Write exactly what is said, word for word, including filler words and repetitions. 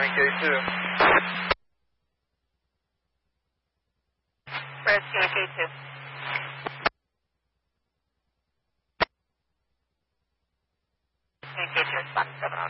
K two. Redskins K two. And K two, respond seven oh